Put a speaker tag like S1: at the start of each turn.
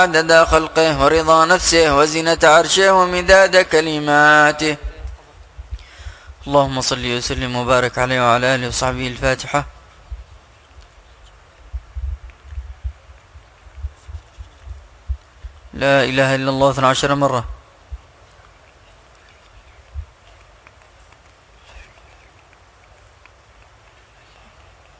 S1: عدد خلقه ورضا نفسه وزنة عرشه ومداد كلماته. اللهم صل وسلم وبارك عليه وعلى آله وصحبه. الفاتحة. لا إله إلا الله 12 مرة.